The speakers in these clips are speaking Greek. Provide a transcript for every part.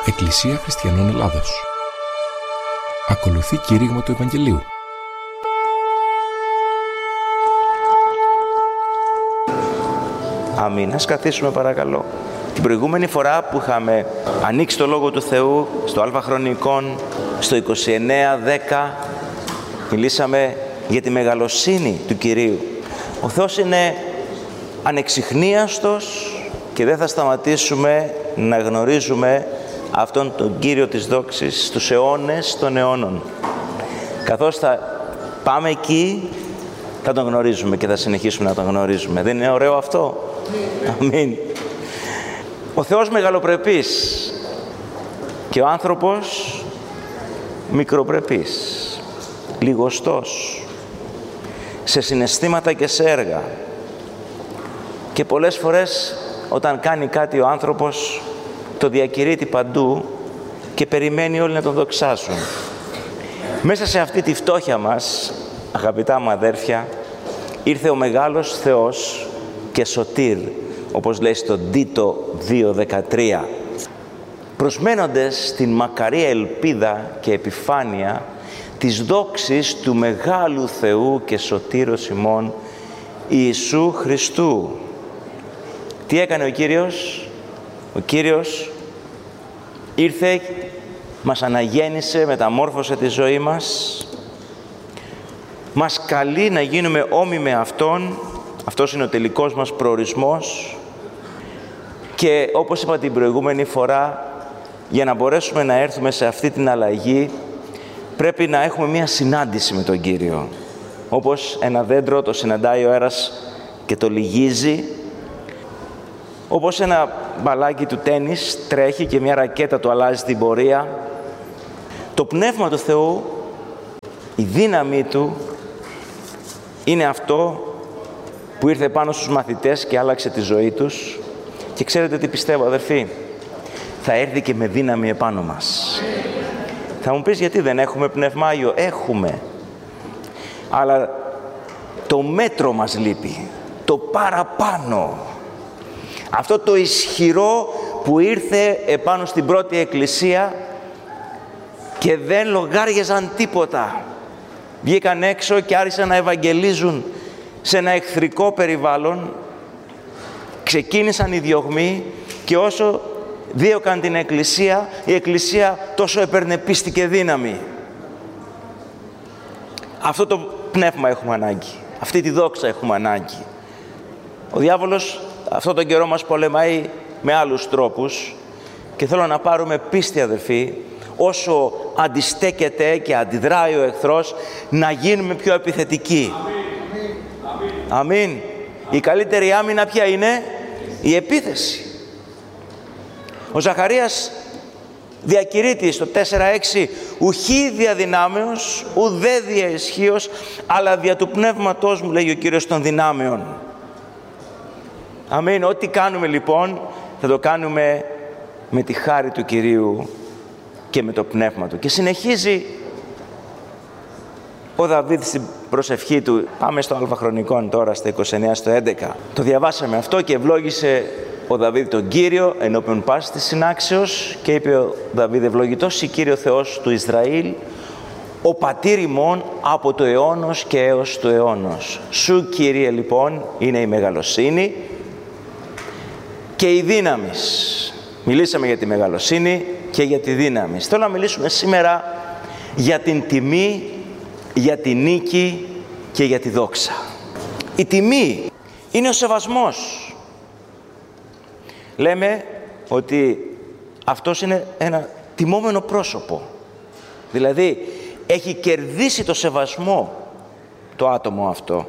Εκκλησία Χριστιανών Ελλάδος. Ακολουθεί κήρυγμα του Ευαγγελίου. Αμήν. Ας καθίσουμε παρακαλώ. Την προηγούμενη φορά που είχαμε ανοίξει το Λόγο του Θεού στο Α Χρονικών, στο 29:10, μιλήσαμε για τη μεγαλοσύνη του Κυρίου. Ο Θεός είναι ανεξιχνίαστος και δεν θα σταματήσουμε να γνωρίζουμε αυτόν τον Κύριο της δόξης στους αιώνες των αιώνων. Καθώς θα πάμε εκεί, θα τον γνωρίζουμε και θα συνεχίσουμε να τον γνωρίζουμε. Δεν είναι ωραίο αυτό? Αμήν. Ο Θεός μεγαλοπρεπής και ο άνθρωπος μικροπρεπής, λιγοστός σε συναισθήματα και σε έργα. Και πολλές φορές όταν κάνει κάτι ο άνθρωπος το διακηρύττει παντού και περιμένει όλοι να τον δοξάσουν. Μέσα σε αυτή τη φτώχεια μας, αγαπητά μου αδέρφια, ήρθε ο μεγάλος Θεός και σωτήρ, όπως λέει στο Τίτο 2:13, προσμένοντες την μακαρία ελπίδα και επιφάνεια της δόξης του μεγάλου Θεού και σωτήρος ημών Ιησού Χριστού. Τι έκανε ο Κύριος? Ο Κύριος ήρθε, μας αναγέννησε, μεταμόρφωσε τη ζωή μας, μας καλεί να γίνουμε όμοι με Αυτόν. Αυτός είναι ο τελικός μας προορισμός. Και όπως είπα την προηγούμενη φορά, για να μπορέσουμε να έρθουμε σε αυτή την αλλαγή, πρέπει να έχουμε μία συνάντηση με τον Κύριο. Όπως ένα δέντρο το συναντάει ο αέρας και το λυγίζει, όπως ένα μπαλάκι του τένις τρέχει και μια ρακέτα του αλλάζει την πορεία, το Πνεύμα του Θεού, η δύναμή Του, είναι αυτό που ήρθε πάνω στους μαθητές και άλλαξε τη ζωή τους. Και ξέρετε τι πιστεύω, αδερφοί? Θα έρθει και με δύναμη επάνω μας. Θα μου πεις, γιατί δεν έχουμε Πνεύμα Άγιο? Έχουμε. Αλλά το μέτρο μας λείπει. Το παραπάνω. Αυτό το ισχυρό που ήρθε επάνω στην πρώτη εκκλησία και δεν λογάριαζαν τίποτα. Βγήκαν έξω και άρχισαν να ευαγγελίζουν σε ένα εχθρικό περιβάλλον. Ξεκίνησαν οι διωγμοί και όσο δίωκαν την εκκλησία, η εκκλησία τόσο έπαιρνε πίστη και δύναμη. Αυτό το πνεύμα έχουμε ανάγκη. Αυτή τη δόξα έχουμε ανάγκη. Ο διάβολος αυτόν τον καιρό μας πολεμάει με άλλους τρόπους και θέλω να πάρουμε πίστη, αδελφοί, όσο αντιστέκεται και αντιδράει ο εχθρός, να γίνουμε πιο επιθετικοί. Αμήν. Η καλύτερη άμυνα ποια είναι? Η επίθεση. Ο Ζαχαρίας διακηρύττει στο 4:6, «Ουχή δια δυνάμεως, ουδέ δια ισχύος, αλλά δια του πνεύματός μου», λέει ο Κύριος, των δυνάμεων. Αμήν. Ό,τι κάνουμε λοιπόν θα το κάνουμε με τη χάρη του Κυρίου και με το πνεύμα Του. Και συνεχίζει ο Δαβίδ στην προσευχή του. Πάμε στο Α Χρονικών τώρα, στα 29:11. Το διαβάσαμε αυτό και ευλόγησε ο Δαβίδ τον Κύριο ενώπιον πάσης της συνάξεως και είπε ο Δαβίδ, «Ευλογητός η Κύριο Θεός του Ισραήλ, ο πατήρ ημών από το αιώνος και έως το αιώνος. Σου, Κύριε, λοιπόν, είναι η μεγαλοσύνη και η δύναμις». Μιλήσαμε για τη μεγαλοσύνη και για τη δύναμη. Θέλω να μιλήσουμε σήμερα για την τιμή, για τη νίκη και για τη δόξα. Η τιμή είναι ο σεβασμός. Λέμε ότι αυτός είναι ένα τιμόμενο πρόσωπο. Δηλαδή, έχει κερδίσει το σεβασμό το άτομο αυτό.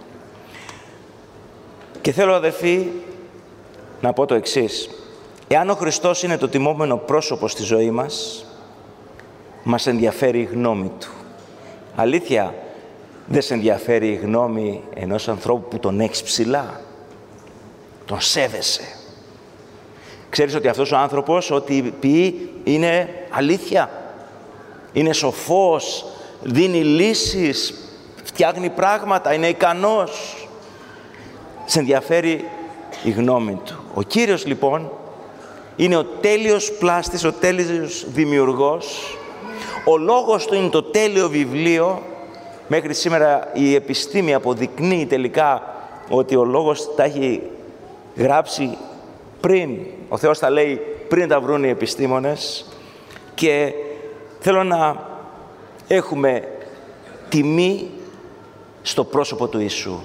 Και θέλω, αδελφοί, να πω το εξής. Εάν ο Χριστός είναι το τιμόμενο πρόσωπο στη ζωή μας, μας ενδιαφέρει η γνώμη Του. Αλήθεια, δεν σε ενδιαφέρει η γνώμη ενός ανθρώπου που τον έχεις ψηλά? Τον σέβεσαι. Ξέρεις ότι αυτός ο άνθρωπος, ό,τι πει, είναι αλήθεια. Είναι σοφός, δίνει λύσεις, φτιάχνει πράγματα, είναι ικανός. Σε ενδιαφέρει η γνώμη Του. Ο Κύριος λοιπόν είναι ο τέλειος πλάστης, ο τέλειος δημιουργός. Ο λόγος του είναι το τέλειο βιβλίο. Μέχρι σήμερα η επιστήμη αποδεικνύει τελικά ότι ο λόγος τα έχει γράψει πριν. Ο Θεός τα λέει πριν τα βρουν οι επιστήμονες. Και θέλω να έχουμε τιμή στο πρόσωπο του Ιησού.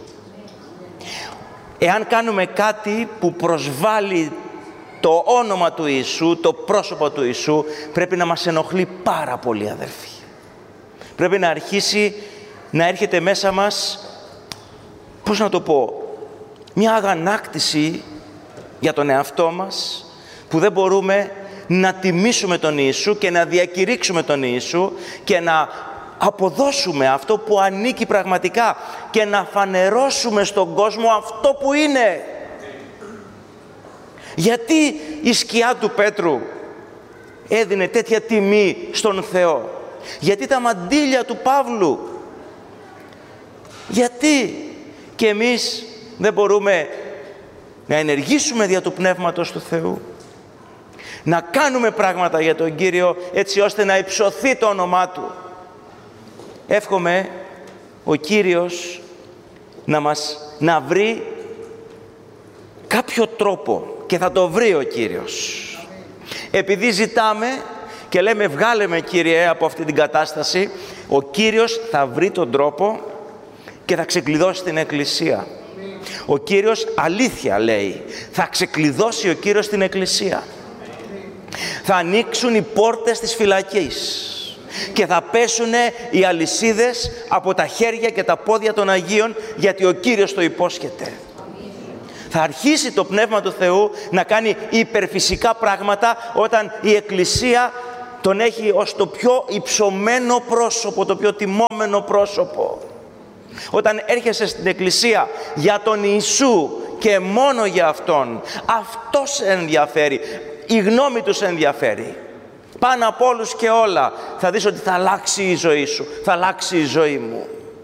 Εάν κάνουμε κάτι που προσβάλλει το όνομα του Ιησού, το πρόσωπο του Ιησού, πρέπει να μας ενοχλεί πάρα πολύ, αδερφοί. Πρέπει να αρχίσει να έρχεται μέσα μας, πώς να το πω, μια αγανάκτηση για τον εαυτό μας, που δεν μπορούμε να τιμήσουμε τον Ιησού και να διακηρύξουμε τον Ιησού και να αποδώσουμε αυτό που ανήκει πραγματικά και να φανερώσουμε στον κόσμο αυτό που είναι. Γιατί η σκιά του Πέτρου έδινε τέτοια τιμή στον Θεό? Γιατί τα μαντήλια του Παύλου? Γιατί και εμείς δεν μπορούμε να ενεργήσουμε δια του Πνεύματος του Θεού, να κάνουμε πράγματα για τον Κύριο έτσι ώστε να υψωθεί το όνομά Του? Εύχομαι ο Κύριος να βρει κάποιο τρόπο, και θα το βρει ο Κύριος. Επειδή ζητάμε και λέμε βγάλε με Κύριε από αυτή την κατάσταση, ο Κύριος θα βρει τον τρόπο και θα ξεκλειδώσει την Εκκλησία. Ο Κύριος, αλήθεια λέει, θα ξεκλειδώσει ο Κύριος την Εκκλησία. Θα ανοίξουν οι πόρτες της φυλακής και θα πέσουν οι αλυσίδες από τα χέρια και τα πόδια των Αγίων, γιατί ο Κύριος το υπόσχεται. Θα αρχίσει το Πνεύμα του Θεού να κάνει υπερφυσικά πράγματα όταν η Εκκλησία τον έχει ως το πιο υψωμένο πρόσωπο, το πιο τιμόμενο πρόσωπο. Όταν έρχεσαι στην Εκκλησία για τον Ιησού και μόνο για Αυτόν, αυτός σε ενδιαφέρει, η γνώμη Του σε ενδιαφέρει. Πάνω από όλους και όλα θα δεις ότι θα αλλάξει η ζωή σου, θα αλλάξει η ζωή μου.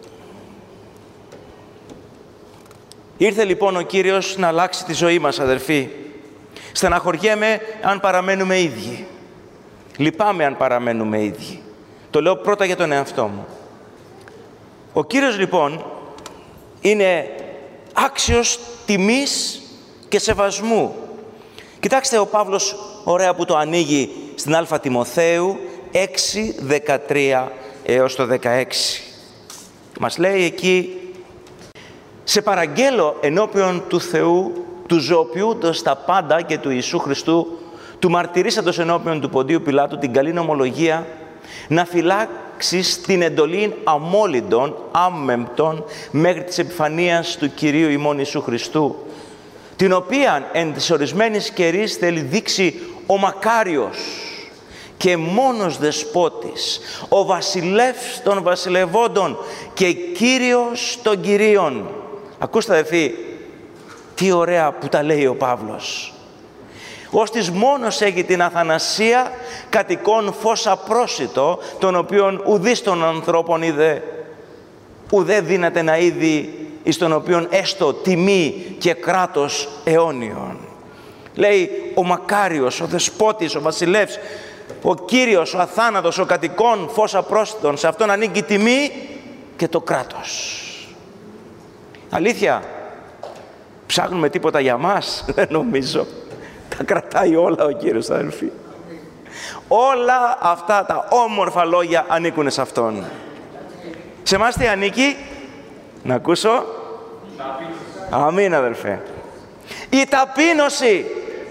Ήρθε λοιπόν ο Κύριος να αλλάξει τη ζωή μας, αδερφοί. Στεναχωριέμαι αν παραμένουμε ίδιοι. Λυπάμαι αν παραμένουμε ίδιοι. Το λέω πρώτα για τον εαυτό μου. Ο Κύριος λοιπόν είναι άξιος τιμής και σεβασμού. Κοιτάξτε ο Παύλος ωραία που το ανοίγει στην Α Τιμοθέου 6:13 έως το 16. Μας λέει εκεί: «Σε παραγγέλω ενώπιον του Θεού, του ζωοποιούντος τα πάντα και του Ιησού Χριστού, του μαρτυρήσαντος ενώπιον του Ποντίου Πιλάτου την καλή νομολογία, να φυλάξεις την εντολή αμόλυντων, άμεμπτων, μέχρι της επιφανείας του Κυρίου ημών Ιησού Χριστού, την οποία εν της ορισμένης καιρής θέλει δείξει ο μακάριος και μόνος δεσπότης, ο βασιλεύς των βασιλευόντων και Κύριος των Κυρίων». Ακούστε αδελφοί, τι ωραία που τα λέει ο Παύλος. «Ώστις μόνος έχει την αθανασία κατοικών φως απρόσιτο, τον οποίον ουδείς των ανθρώπων είδε, ουδέ δύναται να είδει, εις τον οποίον έστω τιμή και κράτος αιώνιον». Λέει ο μακάριος, ο δεσπότης, ο βασιλεύς, ο Κύριος, ο αθάνατος, ο κατοικών φως απρόσιτον, σε αυτόν ανήκει τιμή και το κράτος. Αλήθεια, ψάχνουμε τίποτα για μας? Δεν νομίζω. Τα κρατάει όλα ο Κύριος, αδελφοί. Όλα αυτά τα όμορφα λόγια ανήκουν σε Αυτόν. Σε εμάς τι ανήκει? Να ακούσω. Αμήν, αδελφέ. Η ταπείνωση.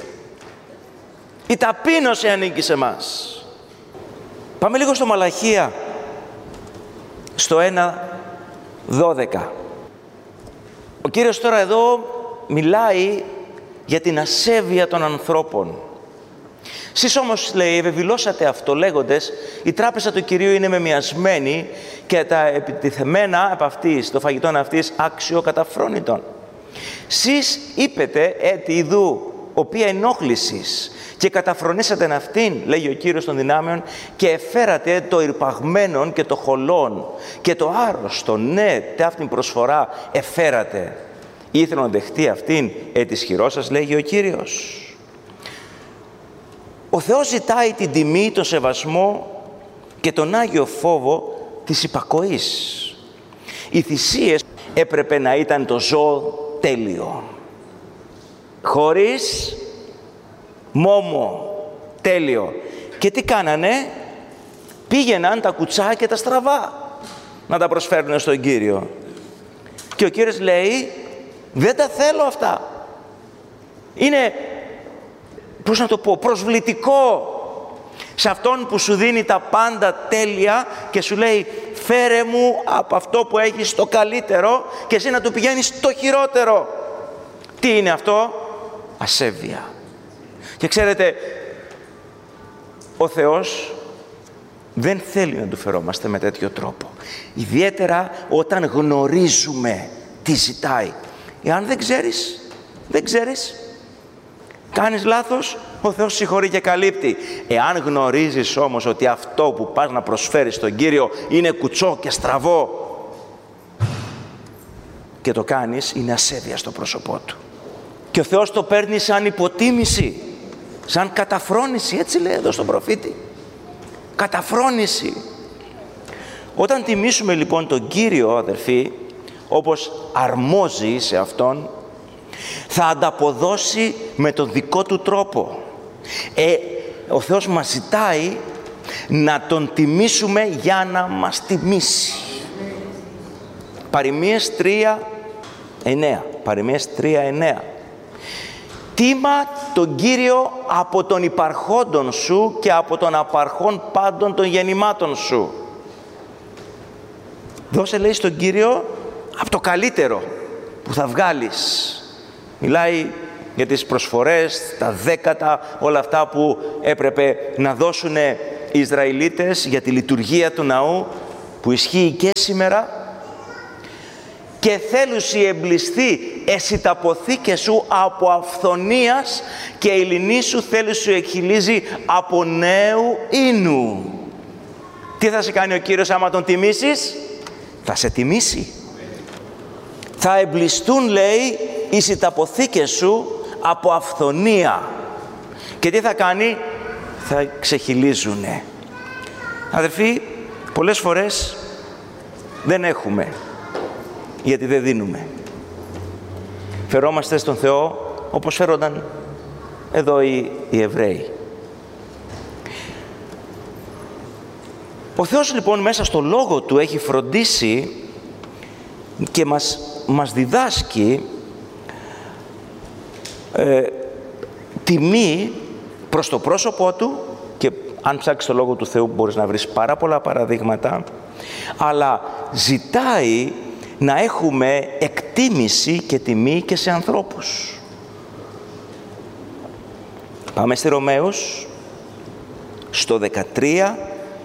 Η ταπείνωση ανήκει σε εμάς. Πάμε λίγο στο Μαλαχία, στο 1:12. Ο Κύριος τώρα εδώ μιλάει για την ασέβεια των ανθρώπων. Σεις όμως, λέει, ευεβηλώσατε αυτό λέγοντες, η τράπεζα του Κυρίου είναι μεμιασμένη και τα επιτιθεμένα από αυτής, το φαγητόν αυτής, άξιο καταφρόνητον. Σεις είπετε, έτι ιδού, οποία ενόχλησης, και καταφρονήσατε αυτήν, λέγει ο Κύριος των δυνάμεων, και εφέρατε το ηρπαγμένον και το χολόν και το άρρωστο, ναι, ταύτην προσφορά εφέρατε. Ήθελα να δεχτεί αυτήν της χειρός σας, λέγει ο Κύριος. Ο Θεός ζητάει την τιμή, τον σεβασμό και τον Άγιο φόβο της υπακοής. Οι θυσίες έπρεπε να ήταν το ζώο τέλειο. Χωρίς μόμο, τέλειο. Και τι κάνανε? Πήγαιναν τα κουτσά και τα στραβά να τα προσφέρουν στον Κύριο. Και ο Κύριος λέει, δεν τα θέλω αυτά. Είναι, πώς να το πω, προσβλητικό σε αυτόν που σου δίνει τα πάντα τέλεια και σου λέει, φέρε μου από αυτό που έχεις το καλύτερο και εσύ να του πηγαίνεις το χειρότερο. Τι είναι αυτό? Ασέβεια. Και ξέρετε, ο Θεός δεν θέλει να του φερόμαστε με τέτοιο τρόπο. Ιδιαίτερα όταν γνωρίζουμε τι ζητάει. Εάν δεν ξέρεις, κάνεις λάθος, ο Θεός συγχωρεί και καλύπτει. Εάν γνωρίζεις όμως ότι αυτό που πας να προσφέρεις στον Κύριο είναι κουτσό και στραβό και το κάνεις, είναι ασέβεια στο πρόσωπό Του. Και ο Θεός το παίρνει σαν υποτίμηση, σαν καταφρόνηση, έτσι λέει εδώ στον προφήτη. Καταφρόνηση. Όταν τιμήσουμε λοιπόν τον Κύριο, αδερφοί, όπως αρμόζει σε Αυτόν, θα ανταποδώσει με τον δικό Του τρόπο. Ο Θεός μας ζητάει να Τον τιμήσουμε για να μας τιμήσει. Παροιμίες 3:9. Παροιμίες 3:9. Τίμα τον Κύριο από τον υπαρχόντον σου και από τον απαρχόν πάντων των γεννημάτων σου. Δώσε, λέει, στον Κύριο από το καλύτερο που θα βγάλεις. Μιλάει για τις προσφορές, τα δέκατα, όλα αυτά που έπρεπε να δώσουν οι Ισραηλίτες για τη λειτουργία του ναού, που ισχύει και σήμερα. Και θέλουσι εμπλιστεί εσύ τα ποθήκες σου από αυθονίας και η λινή σου θέλουσι εκχυλίζει από νέου ίνου. Τι θα σε κάνει ο Κύριος άμα Τον τιμήσεις? Θα σε τιμήσει. Θα εμπλιστούν, λέει, οι σιταποθήκες σου από αυθονία. Και τι θα κάνει? Θα ξεχυλίζουνε. Αδερφοί, πολλές φορές δεν έχουμε, γιατί δεν δίνουμε. Φερόμαστε στον Θεό όπως φέρονταν εδώ οι Εβραίοι. Ο Θεός λοιπόν μέσα στο Λόγο Του έχει φροντίσει και μας διδάσκει τιμή προς το πρόσωπό Του, και αν ψάξεις το Λόγο του Θεού μπορείς να βρεις πάρα πολλά παραδείγματα, αλλά ζητάει να έχουμε εκτίμηση και τιμή και σε ανθρώπους. Πάμε στη Ρωμαίους, στο 13,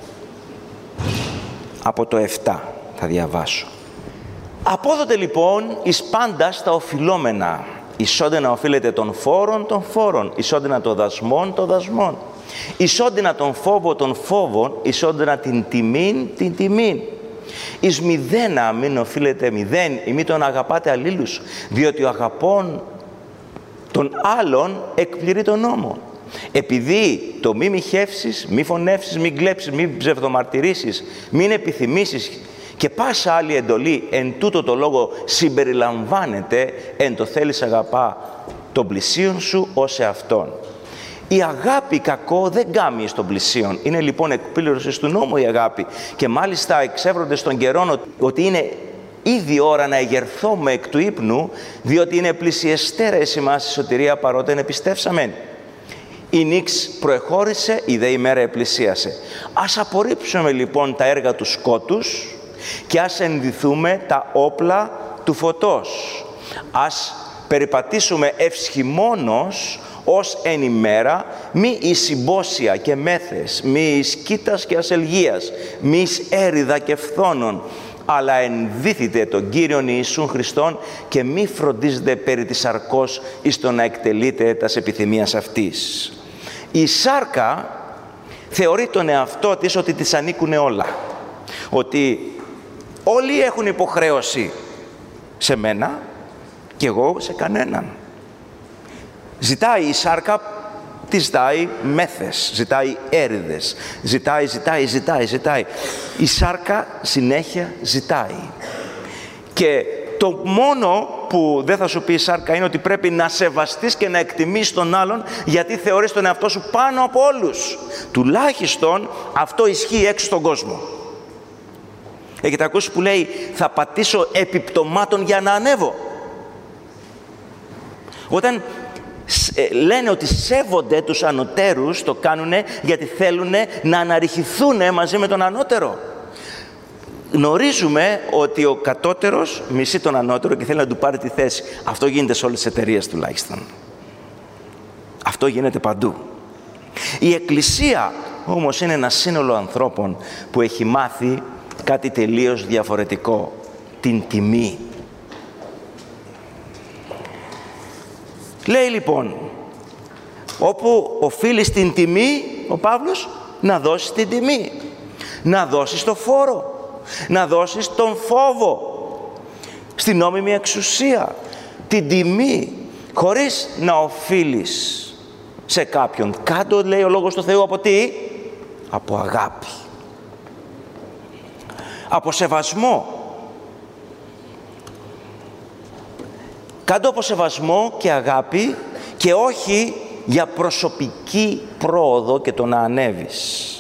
από το 7 θα διαβάσω. Απόδοτε λοιπόν εις πάντας τα οφειλόμενα, ισόντινα οφείλετε των φόρων, ισόντινα των δασμών, ισόντινα τον φόβο των φόβων, ισόντινα την τιμήν. Εις μηδένα μην οφείλετε μηδέν, ή μη τον αγαπάτε αλλήλους, διότι ο αγαπών των άλλων εκπληρεί τον νόμο. Επειδή το μη μοιχεύσεις, μη φωνεύσεις, μη κλέψεις, μη ψευδομαρτυρήσεις, μην επιθυμήσεις και πάσα άλλη εντολή εν τούτο το λόγο συμπεριλαμβάνεται εν το θέλεις αγαπά τον πλησίον σου ως εαυτόν. Η αγάπη κακό δεν κάμει στον πλησίον. Είναι λοιπόν εκπλήρωση του νόμου η αγάπη. Και μάλιστα εξεύρονται στον καιρόν ότι είναι ήδη ώρα να εγερθώμε εκ του ύπνου, διότι είναι πλησιεστέρα εις ημάς η σωτηρία παρότεν επιστεύσαμεν. Η νύξ προεχώρησε, η δε ημέρα επλησίασε. Ας απορρίψουμε λοιπόν τα έργα του σκότους και ας ενδυθούμε τα όπλα του φωτός. Ας περιπατήσουμε ευσχημόνως ως εν ημέρα, μη εις συμπόσια και μέθες, μη εις κοίτας και ασελγίας, μη εις έριδα και φθόνων, αλλά ενδύθητε τον Κύριον Ιησούν Χριστόν και μη φροντίζετε περί της σαρκός εις το να εκτελείτε τας επιθυμίας αυτής. Η σάρκα θεωρεί τον εαυτό της ότι της ανήκουν όλα. Ότι όλοι έχουν υποχρέωση σε μένα και εγώ σε κανέναν. Ζητάει η σάρκα Τι ζητάει? Μέθες, ζητάει έρηδες, ζητάει. Η σάρκα συνέχεια ζητάει. Και το μόνο που δεν θα σου πει η σάρκα είναι ότι πρέπει να σεβαστείς και να εκτιμήσεις τον άλλον, γιατί θεωρείς τον εαυτό σου πάνω από όλους. Τουλάχιστον αυτό ισχύει έξω στον κόσμο. Έχετε ακούσει που λέει θα πατήσω επιπτωμάτων για να ανέβω? Όταν λένε ότι σέβονται τους ανωτέρους, το κάνουνε γιατί θέλουν να αναρριχηθούν μαζί με τον ανώτερο. Γνωρίζουμε ότι ο κατώτερος μισεί τον ανώτερο και θέλει να του πάρει τη θέση. Αυτό γίνεται σε όλες τις εταιρείες τουλάχιστον. Αυτό γίνεται παντού. Η Εκκλησία όμως είναι ένα σύνολο ανθρώπων που έχει μάθει κάτι τελείως διαφορετικό. Την τιμή. Λέει λοιπόν, όπου οφείλεις την τιμή, ο Παύλος, να δώσεις την τιμή. Να δώσεις το φόρο. Να δώσεις τον φόβο. Στην νόμιμη εξουσία. Την τιμή. Χωρίς να οφείλεις σε κάποιον. Κάτω, λέει ο Λόγος του Θεού, από τι? Από αγάπη. Από σεβασμό. Κάτω από σεβασμό και αγάπη και όχι για προσωπική πρόοδο και το να ανέβεις.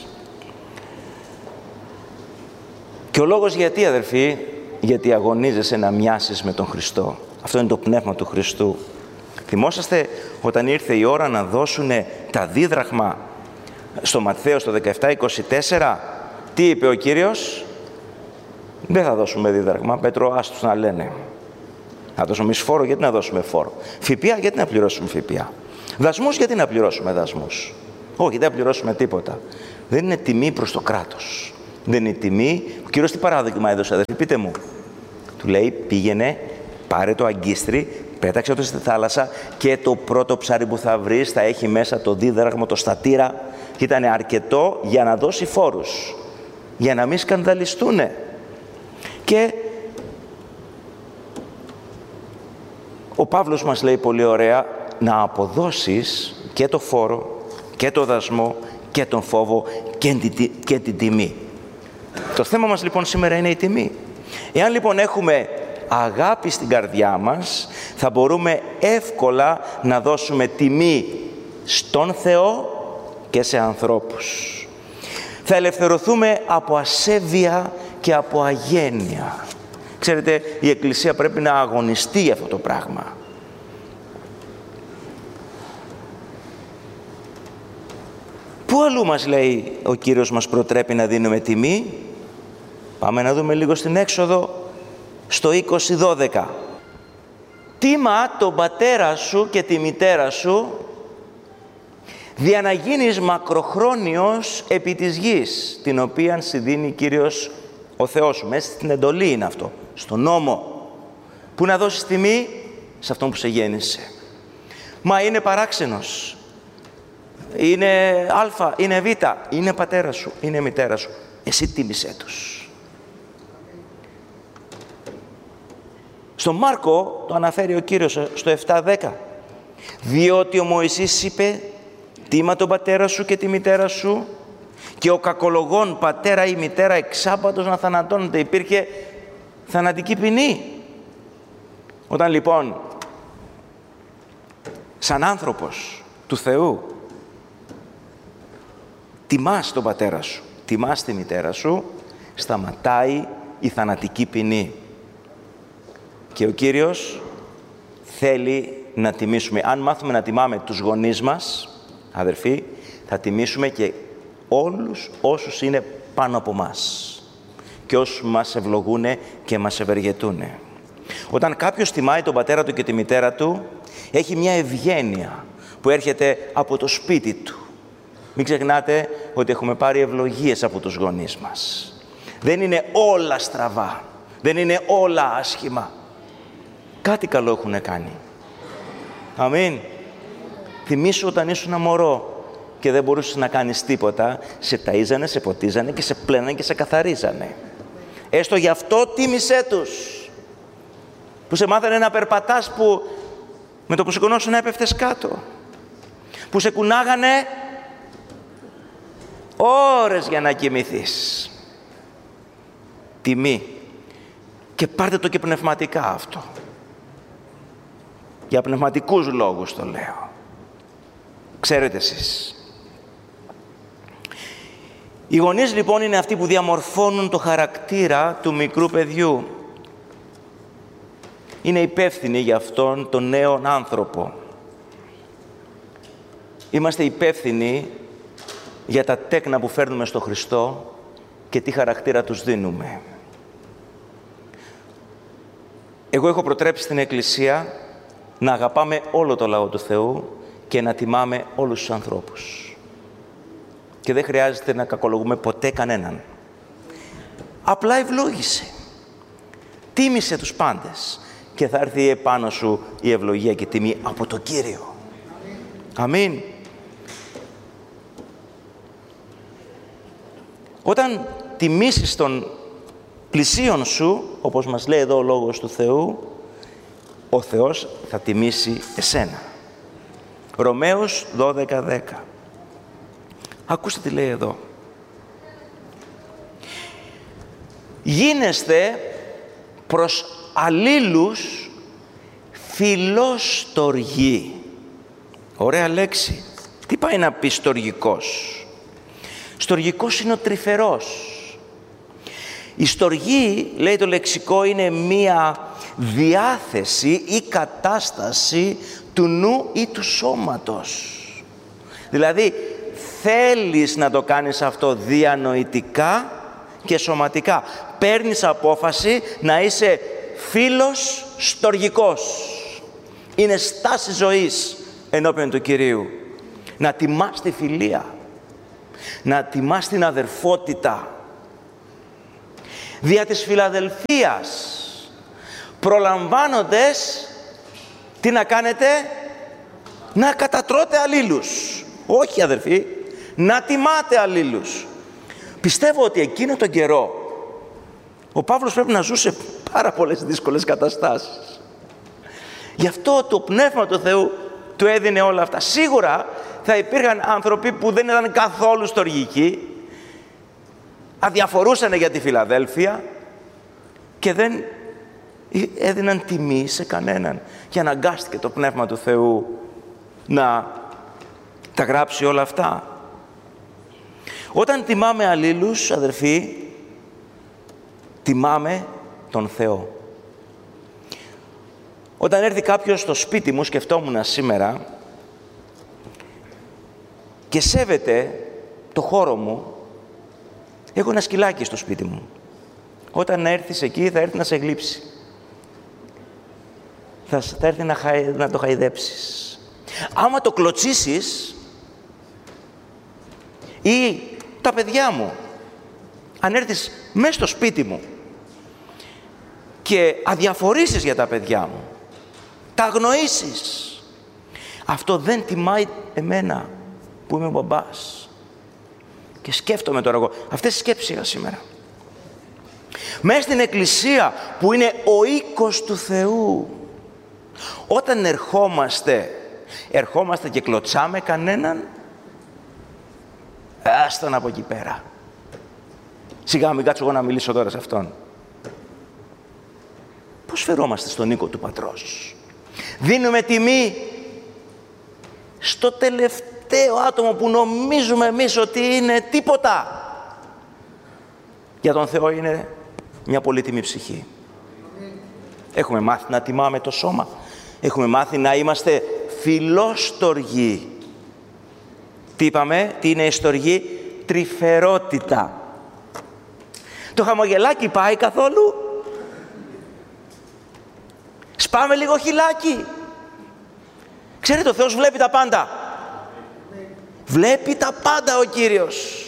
Και ο λόγος γιατί, αδερφοί? Γιατί αγωνίζεσαι να μοιάσεις με τον Χριστό. Αυτό είναι το πνεύμα του Χριστού. Θυμόσαστε όταν ήρθε η ώρα να δώσουν τα δίδραχμα στο Ματθαίο στο 17:24, τι είπε ο Κύριος? Δεν θα δώσουμε δίδραχμα, Πέτρο, άστους να λένε. Θα δώσουμε εμείς φόρο, γιατί να δώσουμε φόρο? ΦΠΑ, γιατί να πληρώσουμε ΦΠΑ? Δασμούς, γιατί να πληρώσουμε δασμούς? Όχι, δεν θα πληρώσουμε τίποτα. Δεν είναι τιμή προς το κράτος. Δεν είναι τιμή. Ο Κύριος τι παράδειγμα έδωσε, αδερφοί? Πείτε μου. Του λέει, πήγαινε, πάρε το αγκίστρι, πέταξε το στη θάλασσα και το πρώτο ψάρι που θα βρεις θα έχει μέσα το δίδραχμο, το στατήρα. Και ήταν αρκετό για να δώσει φόρους, για να μην σκανδαλιστούνε. Και ο Παύλος μας λέει πολύ ωραία να αποδώσεις και το φόρο και το δασμό και τον φόβο και την τιμή. Το θέμα μας λοιπόν σήμερα είναι η τιμή. Εάν λοιπόν έχουμε αγάπη στην καρδιά μας, θα μπορούμε εύκολα να δώσουμε τιμή στον Θεό και σε ανθρώπους. Θα ελευθερωθούμε από ασέβεια και από αγένεια. Ξέρετε, η Εκκλησία πρέπει να αγωνιστεί αυτό το πράγμα. Πού αλλού μας λέει ο Κύριος μας προτρέπει να δίνουμε τιμή? Πάμε να δούμε λίγο στην Έξοδο, στο 20:12. Τίμα τον πατέρα σου και τη μητέρα σου, δια να γίνεις μακροχρόνιος επί της γης, την οποία σου δίνει Κύριος ο Θεός σου. Μέσα στην εντολή είναι αυτό, στον νόμο. Πού να δώσεις τιμή? Σε αυτόν που σε γέννησε. Μα είναι παράξενος, είναι Α, είναι Β, είναι πατέρα σου, είναι μητέρα σου. Εσύ τίμησέ τους. Στον Μάρκο το αναφέρει ο Κύριος στο 7:10. Διότι ο Μωυσής είπε, τίμα τον πατέρα σου και τη μητέρα σου, και ο κακολογών πατέρα ή μητέρα εξάπατος να θανατώνεται. Υπήρχε θανατική ποινή. Όταν λοιπόν σαν άνθρωπος του Θεού τιμάς τον πατέρα σου, τιμάς τη μητέρα σου, σταματάει η θανατική ποινή. Και ο Κύριος θέλει να τιμήσουμε. Αν μάθουμε να τιμάμε τους γονείς μας, αδερφοί, θα τιμήσουμε και όλους όσους είναι πάνω από μας και όσους μας ευλογούν και μας ευεργετούν. Όταν κάποιος τιμάει τον πατέρα του και τη μητέρα του, έχει μια ευγένεια που έρχεται από το σπίτι του. Μην ξεχνάτε ότι έχουμε πάρει ευλογίες από τους γονείς μας. Δεν είναι όλα στραβά, δεν είναι όλα άσχημα. Κάτι καλό έχουν κάνει. Αμήν. Θυμήσου όταν ήσουν μωρό και δεν μπορούσες να κάνεις τίποτα, σε ταΐζανε, σε ποτίζανε και σε πλένανε και σε καθαρίζανε. Έστω γι' αυτό τίμησέ τους. Που σε μάθανε να περπατάς που με το που σηκωνόσουν έπεφτες κάτω. που σε κουνάγανε ώρες για να κοιμηθείς. Τιμή. Και πάρτε το και πνευματικά αυτό. Για πνευματικούς λόγους το λέω. Ξέρετε εσείς. Οι γονείς λοιπόν είναι αυτοί που διαμορφώνουν το χαρακτήρα του μικρού παιδιού. Είναι υπεύθυνοι για αυτόν τον νέο άνθρωπο. Είμαστε υπεύθυνοι για τα τέκνα που φέρνουμε στο Χριστό και τι χαρακτήρα τους δίνουμε. Εγώ έχω προτρέψει στην Εκκλησία να αγαπάμε όλο το λαό του Θεού και να τιμάμε όλους τους ανθρώπους. Και δεν χρειάζεται να κακολογούμε ποτέ κανέναν. Απλά ευλόγησε. Τίμησε τους πάντες και θα έρθει επάνω σου η ευλογία και η τιμή από το Κύριο. Αμήν. Όταν τιμήσεις τον πλησίον σου, όπως μας λέει εδώ ο Λόγος του Θεού, ο Θεός θα τιμήσει εσένα. Ρωμαίους 12:10. Ακούστε τι λέει εδώ. Γίνεστε προς αλλήλους φιλόστοργοι. Ωραία λέξη. Τι πάει να πει στοργικός? Στοργικός είναι ο τρυφερός. Η στοργή, λέει το λεξικό, είναι μία διάθεση ή κατάσταση του νου ή του σώματος. Δηλαδή, θέλεις να το κάνεις αυτό διανοητικά και σωματικά. Παίρνεις απόφαση να είσαι φίλος στοργικός. Είναι στάση ζωής ενώπιον του Κυρίου. Να τιμάς τη φιλία. Να τιμάς την αδερφότητα. Δια της φιλαδελφίας, προλαμβάνοντες, τι να κάνετε? Να κατατρώτε αλλήλους. Όχι αδερφοί, να τιμάτε αλλήλους. Πιστεύω ότι εκείνο τον καιρό ο Παύλος πρέπει να ζούσε πάρα πολλές δύσκολες καταστάσεις. Γι' αυτό το Πνεύμα του Θεού του έδινε όλα αυτά. Σίγουρα θα υπήρχαν άνθρωποι που δεν ήταν καθόλου στοργικοί, αδιαφορούσαν για τη Φιλαδέλφεια και δεν έδιναν τιμή σε κανέναν. Και αναγκάστηκε το Πνεύμα του Θεού να τα γράψει όλα αυτά. Όταν τιμάμε αλλήλους, αδερφοί, τιμάμε τον Θεό. Όταν έρθει κάποιος στο σπίτι μου, σκεφτόμουν σήμερα, και σέβεται το χώρο μου, έχω ένα σκυλάκι στο σπίτι μου. Όταν έρθεις εκεί, θα έρθει να σε γλύψει. Θα έρθει να το χαϊδέψεις. Άμα το κλωτσίσεις, ή τα παιδιά μου, αν έρθεις μέσα στο σπίτι μου και αδιαφορήσεις για τα παιδιά μου, τα αγνοήσεις, αυτό δεν τιμάει εμένα που είμαι ο μπαμπάς. Και σκέφτομαι τώρα εγώ, αυτές τις σκέψεις είχα σήμερα. Μέσα στην Εκκλησία που είναι ο οίκος του Θεού, όταν ερχόμαστε και κλωτσάμε κανέναν, άστον από εκεί πέρα. Σιγά μην κάτσω εγώ να μιλήσω τώρα σε αυτόν. Πώς φερόμαστε στον οίκο του Πατρός? Δίνουμε τιμή στο τελευταίο άτομο που νομίζουμε εμείς ότι είναι τίποτα. Για τον Θεό είναι μια πολύτιμη ψυχή. Έχουμε μάθει να τιμάμε το σώμα. Έχουμε μάθει να είμαστε φιλόστοργοι. Τι είπαμε, τι είναι η στοργή? Τρυφερότητα. Το χαμογελάκι πάει καθόλου? Σπάμε λίγο χυλάκι. Ξέρετε, ο Θεός βλέπει τα πάντα. Βλέπει τα πάντα ο Κύριος.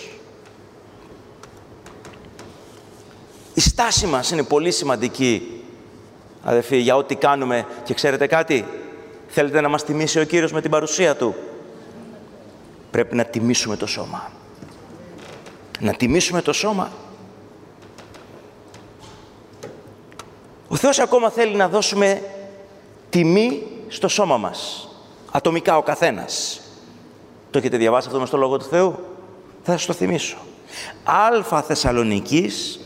Η στάση μας είναι πολύ σημαντική, αδελφοί, για ό,τι κάνουμε. Και ξέρετε κάτι? Θέλετε να μας τιμήσει ο Κύριος με την παρουσία Του? Πρέπει να τιμήσουμε το σώμα. Να τιμήσουμε το σώμα. Ο Θεός ακόμα θέλει να δώσουμε τιμή στο σώμα μας. Ατομικά ο καθένας. Το έχετε διαβάσει αυτό μες στο Λόγο του Θεού? Θα σας το θυμίσω. Α Θεσσαλονικής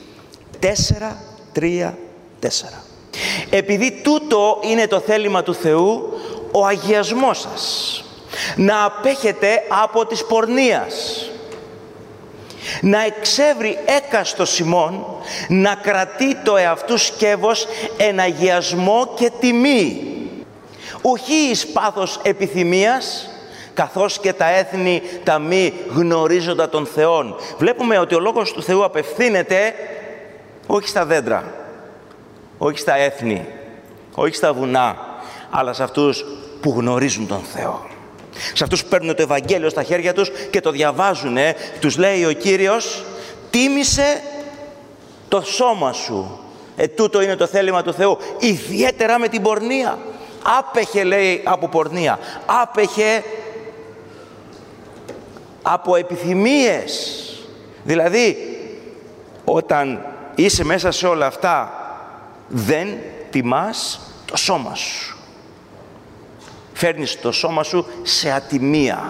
4:3-4. Επειδή τούτο είναι το θέλημα του Θεού, ο αγιασμός σας, να απέχετε από της πορνείας, να εξεύρει έκαστος ημών, να κρατεί το εαυτού σκεύος εν αγιασμό και τιμή, ουχή εις πάθος επιθυμίας, καθώς και τα έθνη τα μη γνωρίζοντα των Θεών. Βλέπουμε ότι ο Λόγος του Θεού απευθύνεται όχι στα δέντρα, όχι στα έθνη, όχι στα βουνά, αλλά σε αυτούς που γνωρίζουν τον Θεό. Σε αυτούς που παίρνουν το Ευαγγέλιο στα χέρια τους και το διαβάζουν, τους λέει ο Κύριος, τίμησε το σώμα σου. Τούτο είναι το θέλημα του Θεού. Ιδιαίτερα με την πορνεία. Άπεχε, λέει, από πορνεία. Άπεχε από επιθυμίες. Δηλαδή, όταν είσαι μέσα σε όλα αυτά, δεν τιμάς το σώμα σου. Φέρνεις το σώμα σου σε ατιμία.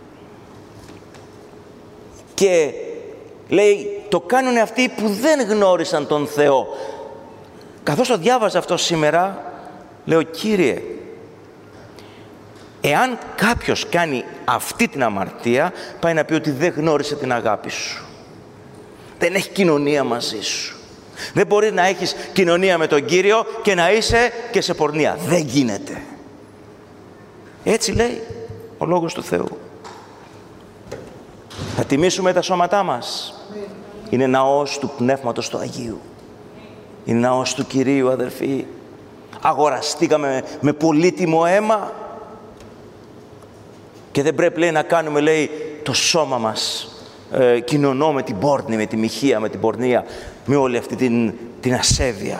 Και λέει, το κάνουν αυτοί που δεν γνώρισαν τον Θεό. Καθώς το διάβαζα αυτό σήμερα, λέω, Κύριε, εάν κάποιος κάνει αυτή την αμαρτία, πάει να πει ότι δεν γνώρισε την αγάπη σου. Δεν έχει κοινωνία μαζί σου. Δεν μπορεί να έχεις κοινωνία με τον Κύριο και να είσαι και σε πορνεία. Δεν γίνεται. Έτσι λέει ο Λόγος του Θεού. Θα τιμήσουμε τα σώματά μας. Είναι ναός του Πνεύματος του Αγίου. Είναι ναός του Κυρίου, αδερφοί. Αγοραστήκαμε με πολύτιμο αίμα. Και δεν πρέπει, λέει, να κάνουμε, λέει, το σώμα μας κοινωνώ με την πόρνη, με τη μοιχεία, με την πορνεία, με όλη αυτή την ασέβεια.